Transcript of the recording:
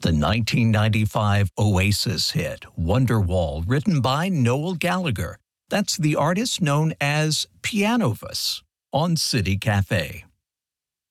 The 1995 Oasis hit Wonderwall, written by Noel Gallagher. That's the artist known as Pianovis on City Cafe.